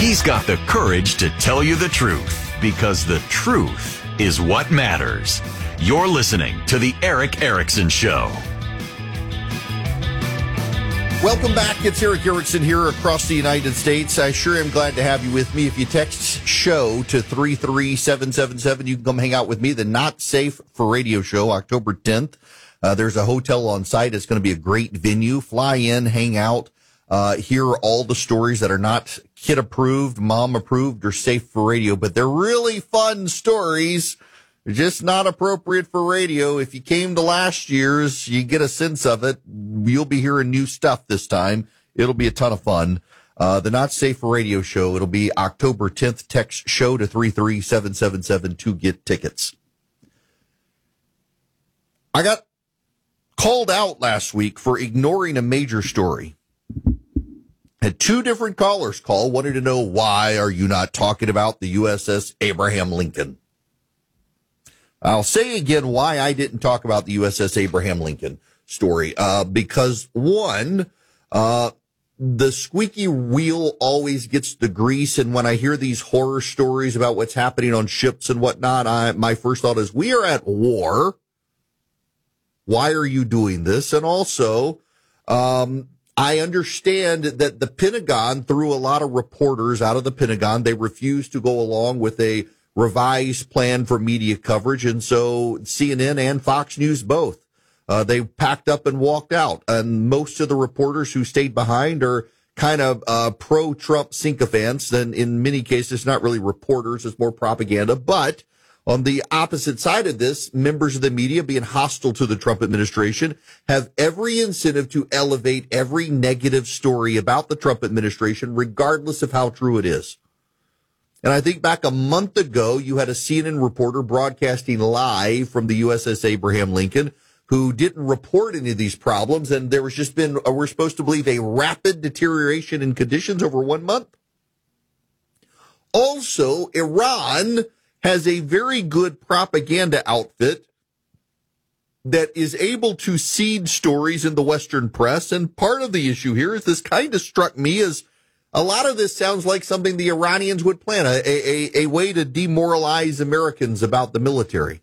He's got the courage to tell you the truth, because the truth is what matters. You're listening to The Erick Erickson Show. Welcome back. It's Erick Erickson here across the United States. I sure am glad to have you with me. If you text SHOW to 33777, you can come hang out with me. The Not Safe for Radio show, October 10th. There's a hotel on site. It's going to be a great venue. Fly in, hang out, hear all the stories that are not kid approved, mom approved, or safe for radio. But they're really fun stories. They're just not appropriate for radio. If you came to last year's, you get a sense of it. You'll be hearing new stuff this time. It'll be a ton of fun. The Not Safe for Radio show, it'll be October 10th. Text SHOW to 33777 to get tickets. I got called out last week for ignoring a major story. Had two different callers call, wanted to know, why are you not talking about the USS Abraham Lincoln? I'll say again why I didn't talk about the USS Abraham Lincoln story. Because one, the squeaky wheel always gets the grease. And when I hear these horror stories about what's happening on ships and whatnot, my first thought is, we are at war. Why are you doing this? And also, I understand that the Pentagon threw a lot of reporters out of the Pentagon. They refused to go along with a revised plan for media coverage. And so CNN and Fox News both, they packed up and walked out. And most of the reporters who stayed behind are kind of pro-Trump sycophants. And in many cases, not really reporters, it's more propaganda. But on the opposite side of this, members of the media, being hostile to the Trump administration, have every incentive to elevate every negative story about the Trump administration, regardless of how true it is. And I think back a month ago, you had a CNN reporter broadcasting live from the USS Abraham Lincoln who didn't report any of these problems. And there was just been, we're supposed to believe, a rapid deterioration in conditions over 1 month. Also, Iran has a very good propaganda outfit that is able to seed stories in the Western press. And part of the issue here is, this kind of struck me as, a lot of this sounds like something the Iranians would plan, a way to demoralize Americans about the military.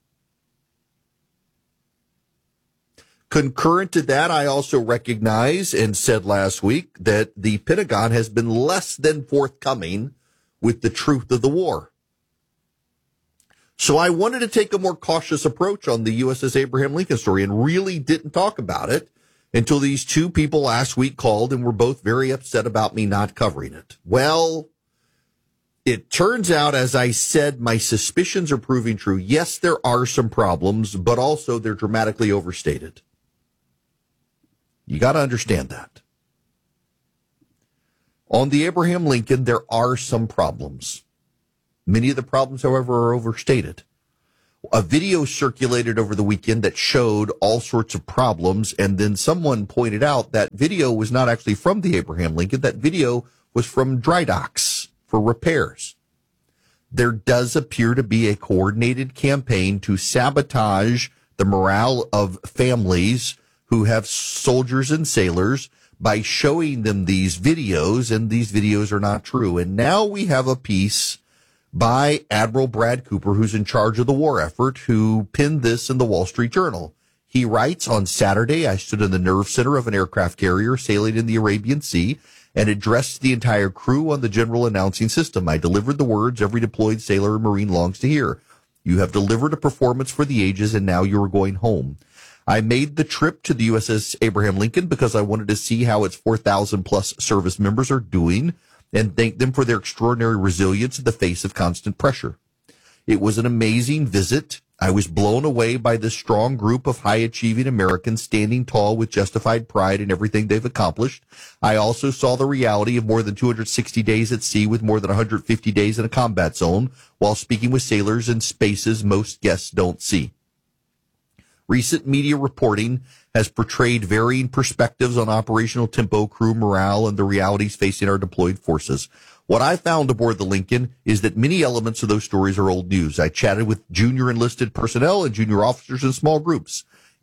Concurrent to that, I also recognize and said last week that the Pentagon has been less than forthcoming with the truth of the war. So I wanted to take a more cautious approach on the USS Abraham Lincoln story and really didn't talk about it until these two people last week called and were both very upset about me not covering it. Well, it turns out, as I said, my suspicions are proving true. Yes, there are some problems, but also they're dramatically overstated. You got to understand that. On the Abraham Lincoln, there are some problems. Many of the problems, however, are overstated. A video circulated over the weekend that showed all sorts of problems, and then someone pointed out that video was not actually from the Abraham Lincoln. That video was from dry docks for repairs. There does appear to be a coordinated campaign to sabotage the morale of families who have soldiers and sailors by showing them these videos, and these videos are not true. And now we have a piece by Admiral Brad Cooper, who's in charge of the war effort, who penned this in the Wall Street Journal. He writes, on Saturday, I stood in the nerve center of an aircraft carrier sailing in the Arabian Sea and addressed the entire crew on the general announcing system. I delivered the words every deployed sailor and Marine longs to hear. You have delivered a performance for the ages, and now you are going home. I made the trip to the USS Abraham Lincoln because I wanted to see how its 4,000 plus service members are doing, and thank them for their extraordinary resilience in the face of constant pressure. It was an amazing visit. I was blown away by this strong group of high-achieving Americans standing tall with justified pride in everything they've accomplished. I also saw the reality of more than 260 days at sea with more than 150 days in a combat zone, while speaking with sailors in spaces most guests don't see. Recent media reporting has portrayed varying perspectives on operational tempo, crew morale, and the realities facing our deployed forces. What I found aboard the Lincoln is that many elements of those stories are old news. I chatted with junior enlisted personnel and junior officers in small groups.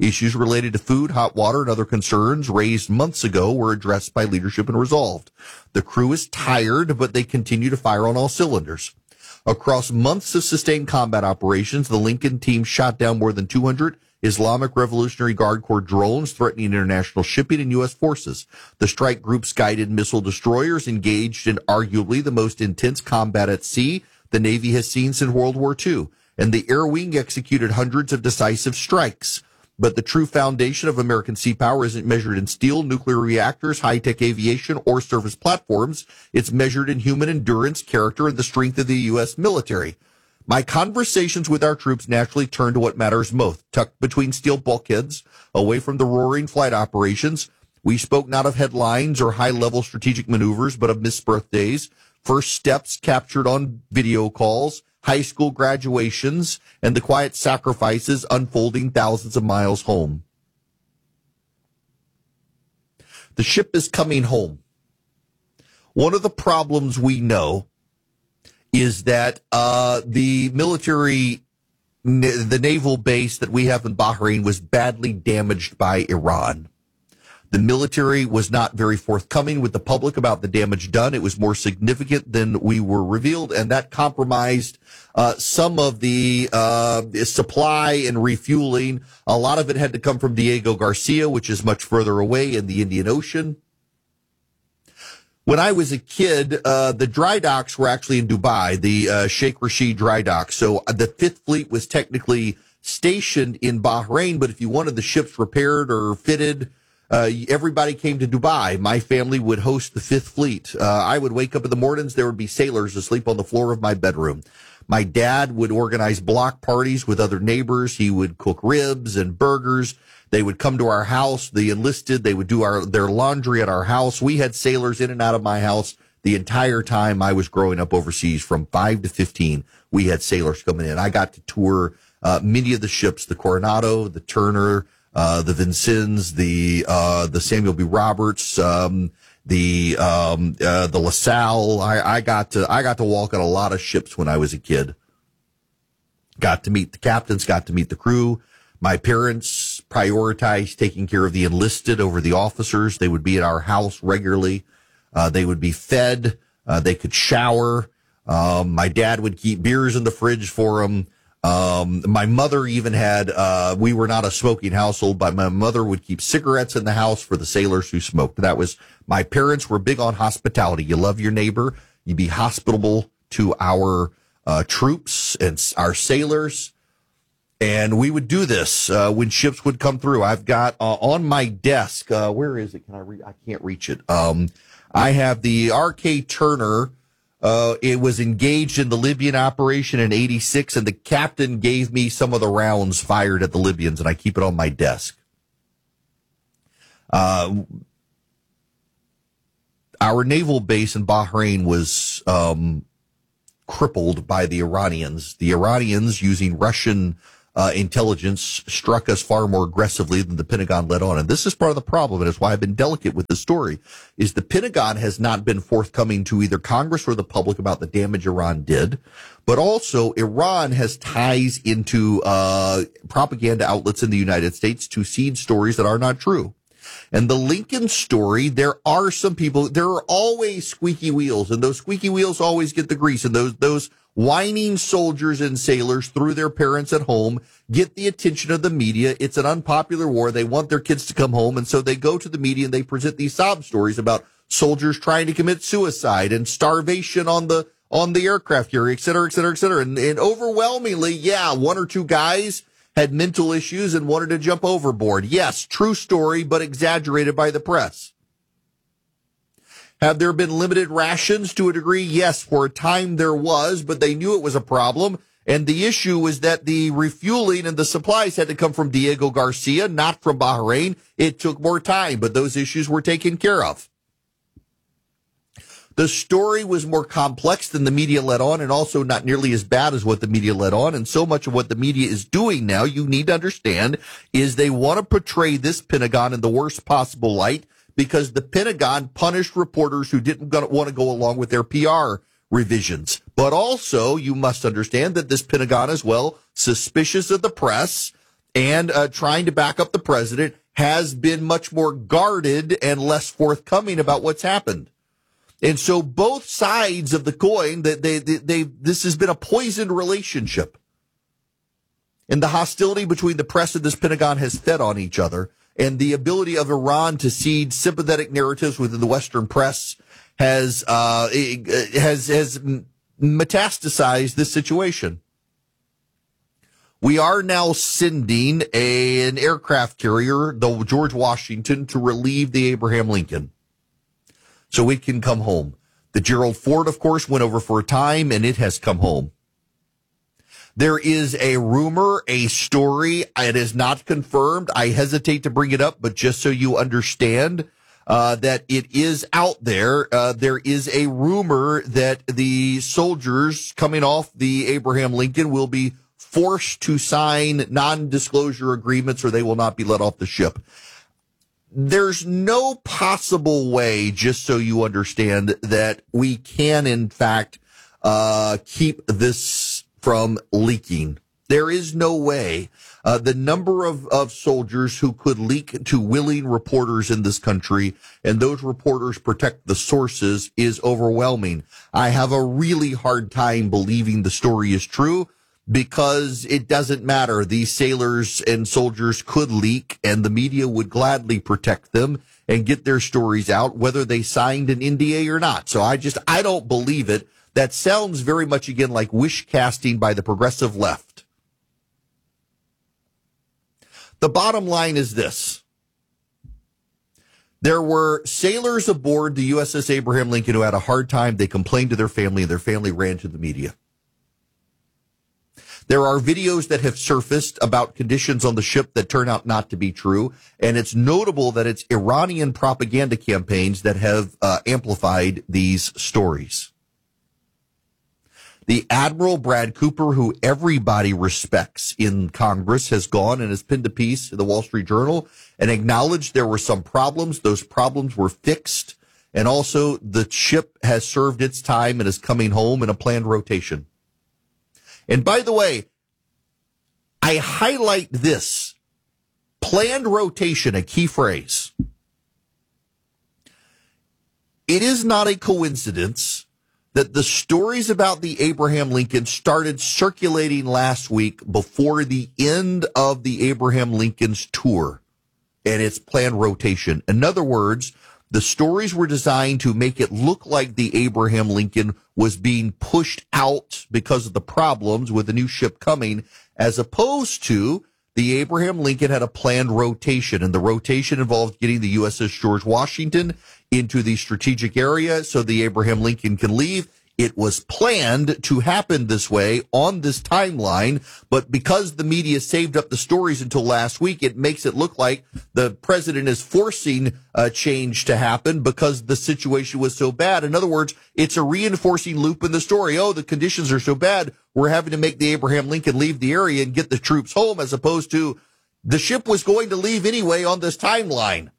Issues related to food, hot water, and other concerns raised months ago were addressed by leadership and resolved. The crew is tired, but they continue to fire on all cylinders. Across months of sustained combat operations, the Lincoln team shot down more than 200 Islamic Revolutionary Guard Corps drones threatening international shipping and U.S. forces. The strike group's guided missile destroyers engaged in arguably the most intense combat at sea the Navy has seen since World War II, and the Air Wing executed hundreds of decisive strikes. But the true foundation of American sea power isn't measured in steel, nuclear reactors, high-tech aviation, or surface platforms. It's measured in human endurance, character, and the strength of the U.S. military. My conversations with our troops naturally turn to what matters most. Tucked between steel bulkheads, away from the roaring flight operations, we spoke not of headlines or high-level strategic maneuvers, but of missed birthdays, first steps captured on video calls, high school graduations, and the quiet sacrifices unfolding thousands of miles home. The ship is coming home. One of the problems we know is that the military, the naval base that we have in Bahrain was badly damaged by Iran. The military was not very forthcoming with the public about the damage done. It was more significant than we were revealed, and that compromised some of the supply and refueling. A lot of it had to come from Diego Garcia, which is much further away in the Indian Ocean. When I was a kid, the dry docks were actually in Dubai, the Sheikh Rashid dry dock. So the Fifth Fleet was technically stationed in Bahrain, but if you wanted the ships repaired or fitted, everybody came to Dubai. My family would host the Fifth Fleet. I would wake up in the mornings. There would be sailors asleep on the floor of my bedroom. My dad would organize block parties with other neighbors. He would cook ribs and burgers. They would come to our house. The enlisted, they would do their laundry at our house. We had sailors in and out of my house the entire time I was growing up overseas. From 5 to 15, we had sailors coming in. I got to tour many of the ships, the Coronado, the Turner, the Vincennes, the Samuel B. Roberts, the LaSalle. I got to walk on a lot of ships when I was a kid. Got to meet the captains, got to meet the crew. My parents prioritized taking care of the enlisted over the officers. They would be at our house regularly. They would be fed. They could shower. My dad would keep beers in the fridge for them. My mother even had, we were not a smoking household, but my mother would keep cigarettes in the house for the sailors who smoked. My parents were big on hospitality. You love your neighbor. You be hospitable to our troops and our sailors. And we would do this when ships would come through. I've got on my desk, where is it? I can't reach it. I have the R.K. Turner. It was engaged in the Libyan operation in 86, and the captain gave me some of the rounds fired at the Libyans, and I keep it on my desk. Our naval base in Bahrain was crippled by the Iranians. The Iranians, using Russian intelligence, struck us far more aggressively than the Pentagon let on. And this is part of the problem, and it's why I've been delicate with this story, is the Pentagon has not been forthcoming to either Congress or the public about the damage Iran did. But also, Iran has ties into propaganda outlets in the United States to seed stories that are not true. And the Lincoln story, there are some people, there are always squeaky wheels, and those squeaky wheels always get the grease, and those whining soldiers and sailors through their parents at home get the attention of the media. It's an unpopular war. They want their kids to come home, and so they go to the media and they present these sob stories about soldiers trying to commit suicide and starvation on the aircraft carrier, et cetera, et cetera, et cetera. And overwhelmingly, yeah, one or two guys had mental issues and wanted to jump overboard. Yes, true story, but exaggerated by the press. Have there been limited rations to a degree? Yes, for a time there was, but they knew it was a problem. And the issue was that the refueling and the supplies had to come from Diego Garcia, not from Bahrain. It took more time, but those issues were taken care of. The story was more complex than the media let on, and also not nearly as bad as what the media let on. And so much of what the media is doing now, you need to understand, is they want to portray this Pentagon in the worst possible light, because the Pentagon punished reporters who didn't want to go along with their PR revisions. But also, you must understand that this Pentagon is, well, suspicious of the press and trying to back up the president has been much more guarded and less forthcoming about what's happened. And so both sides of the coin, this has been a poisoned relationship. And the hostility between the press and this Pentagon has fed on each other. And the ability of Iran to seed sympathetic narratives within the Western press has metastasized this situation. We are now sending an aircraft carrier, the George Washington, to relieve the Abraham Lincoln so it can come home. The Gerald Ford, of course, went over for a time, and it has come home. There is a rumor, a story. It is not confirmed. I hesitate to bring it up, but just so you understand that it is out there. There is a rumor that the soldiers coming off the Abraham Lincoln will be forced to sign non-disclosure agreements or they will not be let off the ship. There's no possible way, just so you understand, that we can, in fact, keep this from leaking. There is no way. The number of soldiers who could leak to willing reporters in this country, and those reporters protect the sources, is overwhelming. I have a really hard time believing the story is true, because it doesn't matter. These sailors and soldiers could leak, and the media would gladly protect them and get their stories out, whether they signed an NDA or not. So I don't believe it. That sounds very much, again, like wish casting by the progressive left. The bottom line is this. There were sailors aboard the USS Abraham Lincoln who had a hard time. They complained to their family, and their family ran to the media. There are videos that have surfaced about conditions on the ship that turn out not to be true, and it's notable that it's Iranian propaganda campaigns that have amplified these stories. The Admiral Brad Cooper, who everybody respects in Congress, has gone and has pinned a piece in the Wall Street Journal and acknowledged there were some problems. Those problems were fixed, and also the ship has served its time and is coming home in a planned rotation. And by the way, I highlight this planned rotation, a key phrase. It is not a coincidence that the stories about the Abraham Lincoln started circulating last week before the end of the Abraham Lincoln's tour and its planned rotation. In other words, the stories were designed to make it look like the Abraham Lincoln was being pushed out because of the problems with the new ship coming, as opposed to the Abraham Lincoln had a planned rotation, and the rotation involved getting the USS George Washington into the strategic area so the Abraham Lincoln can leave. It was planned to happen this way on this timeline, but because the media saved up the stories until last week, it makes it look like the president is forcing a change to happen because the situation was so bad. In other words, it's a reinforcing loop in the story. Oh, the conditions are so bad, we're having to make the Abraham Lincoln leave the area and get the troops home, as opposed to the ship was going to leave anyway on this timeline.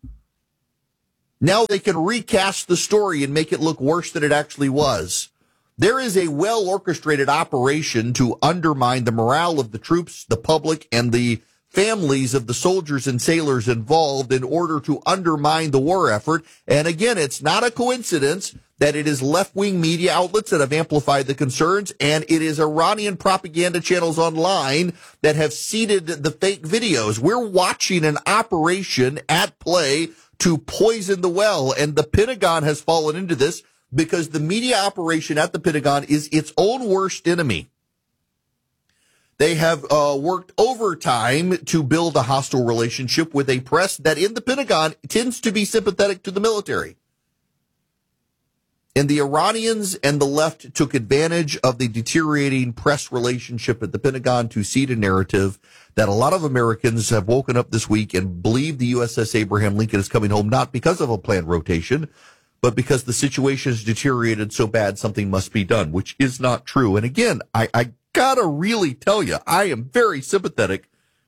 Now they can recast the story and make it look worse than it actually was. There is a well-orchestrated operation to undermine the morale of the troops, the public, and the families of the soldiers and sailors involved in order to undermine the war effort. And again, it's not a coincidence that it is left-wing media outlets that have amplified the concerns, and it is Iranian propaganda channels online that have seeded the fake videos. We're watching an operation at play to poison the well, and the Pentagon has fallen into this because the media operation at the Pentagon is its own worst enemy. They have worked overtime to build a hostile relationship with a press that in the Pentagon tends to be sympathetic to the military. And the Iranians and the left took advantage of the deteriorating press relationship at the Pentagon to seed a narrative that a lot of Americans have woken up this week and believe the USS Abraham Lincoln is coming home, not because of a planned rotation, but because the situation has deteriorated so bad, something must be done, which is not true. And again, I gotta really tell you, I am very sympathetic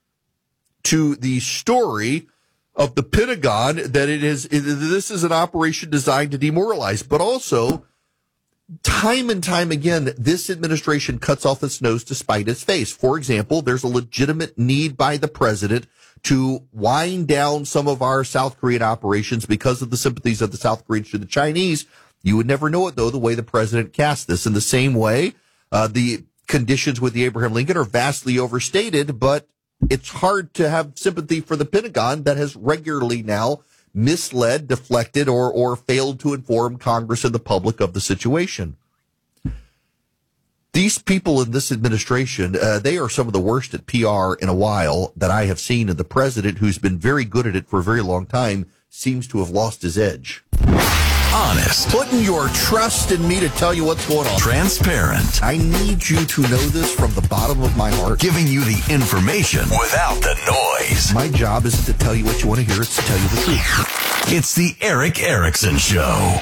to the story of the Pentagon that this is an operation designed to demoralize, but also time and time again, this administration cuts off its nose to spite its face. For example, there's a legitimate need by the president to wind down some of our South Korean operations because of the sympathies of the South Koreans to the Chinese. You would never know it, though, the way the president cast this. In the same way, the conditions with the Abraham Lincoln are vastly overstated, but it's hard to have sympathy for the Pentagon that has regularly now misled, deflected, or failed to inform Congress and the public of the situation. These people in this administration, they are some of the worst at PR in a while that I have seen, and the president, who's been very good at it for a very long time, seems to have lost his edge. Honest. Putting your trust in me to tell you what's going on. Transparent. I need you to know this from the bottom of my heart. Giving you the information without the noise. My job isn't to tell you what you want to hear, it's to tell you the truth. It's the Eric Erickson Show.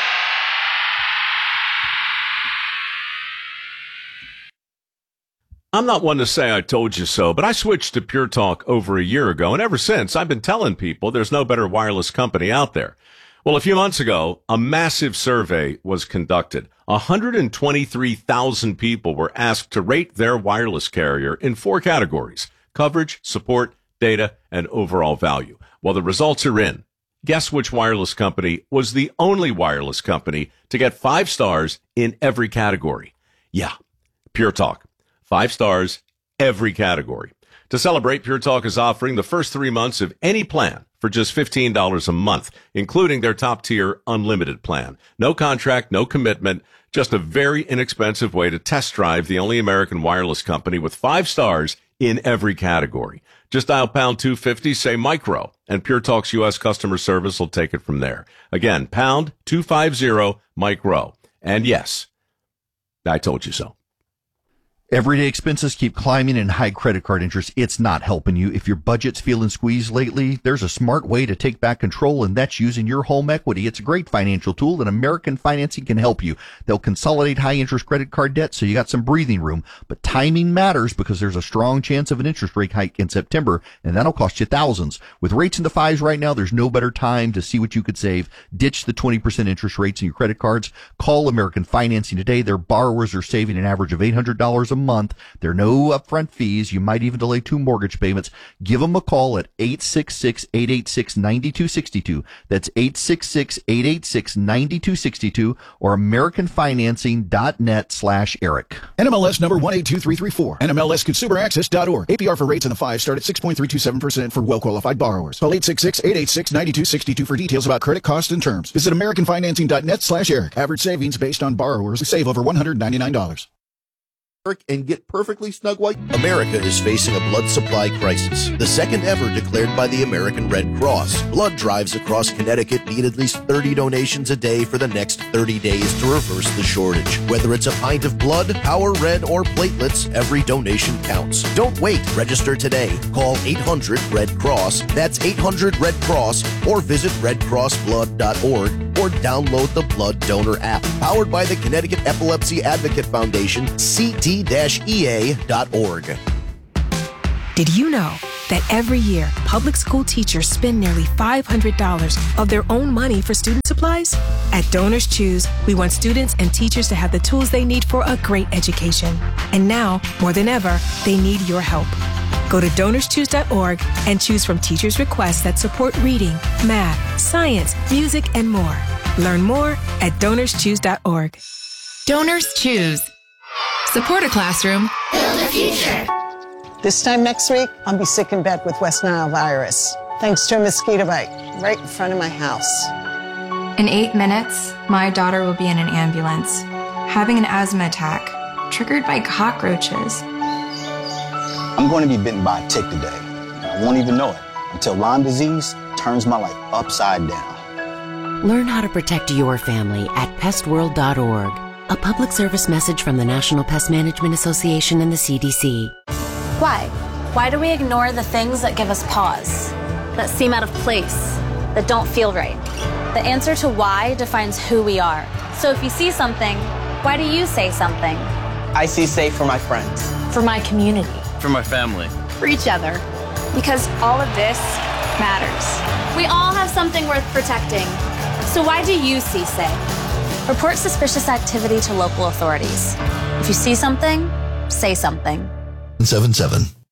I'm not one to say I told you so, but I switched to Pure Talk over a year ago, and ever since, I've been telling people there's no better wireless company out there. Well, a few months ago, a massive survey was conducted. 123,000 people were asked to rate their wireless carrier in 4 categories: coverage, support, data, and overall value. Well, the results are in. Guess which wireless company was the only wireless company to get 5 stars in every category? Yeah, Pure Talk. 5 stars, every category. To celebrate, Pure Talk is offering the first 3 months of any plan for just $15 a month, including their top-tier unlimited plan. No contract, no commitment, just a very inexpensive way to test drive the only American wireless company with 5 stars in every category. Just dial pound 250, say micro, and Pure Talk's U.S. customer service will take it from there. Again, pound 250 micro. And yes, I told you so. Everyday expenses keep climbing and high credit card interest. It's not helping you. If your budget's feeling squeezed lately, there's a smart way to take back control, and that's using your home equity. It's a great financial tool, and American Financing can help you. They'll consolidate high-interest credit card debt so you got some breathing room. But timing matters because there's a strong chance of an interest rate hike in September, and that'll cost you thousands. With rates in the 5s right now, there's no better time to see what you could save. Ditch the 20% interest rates in your credit cards. Call American Financing today. Their borrowers are saving an average of $800 a month. There are no upfront fees. You might even delay 2 mortgage payments. Give them a call at 866-886-9262. That's 866-886-9262 or AmericanFinancing.net/Eric. NMLS number 182334. NMLSConsumerAccess.org. APR for rates in the 5 start at 6.327% for well-qualified borrowers. Call 866-886-9262 for details about credit costs and terms. Visit AmericanFinancing.net/Eric. Average savings based on borrowers who save over $199. And get perfectly snug while America is facing a blood supply crisis, the second ever declared by the American Red Cross. Blood drives across Connecticut need at least 30 donations a day for the next 30 days to reverse the shortage. Whether it's a pint of blood, Power Red, or platelets, every donation counts. Don't wait. Register today. Call 800-RED-CROSS. That's 800-RED-CROSS, or visit redcrossblood.org or download the Blood Donor app. Powered by the Connecticut Epilepsy Advocate Foundation, CT-EA.org. Did you know that every year, public school teachers spend nearly $500 of their own money for student supplies? At Donors Choose, we want students and teachers to have the tools they need for a great education. And now, more than ever, they need your help. Go to DonorsChoose.org and choose from teachers' requests that support reading, math, science, music, and more. Learn more at DonorsChoose.org. Donors Choose. Support a classroom. Build a future. This time next week, I'll be sick in bed with West Nile virus, thanks to a mosquito bite right in front of my house. In 8 minutes, my daughter will be in an ambulance, having an asthma attack, triggered by cockroaches. I'm going to be bitten by a tick today. I won't even know it until Lyme disease turns my life upside down. Learn how to protect your family at pestworld.org. A public service message from the National Pest Management Association and the CDC. Why? Why do we ignore the things that give us pause, that seem out of place, that don't feel right? The answer to why defines who we are. So if you see something, why do you say something? I see safe for my friends. For my community. For my family. For each other. Because all of this matters. We all have something worth protecting. So why do you see safe? Report suspicious activity to local authorities. If you see something, say something. 77.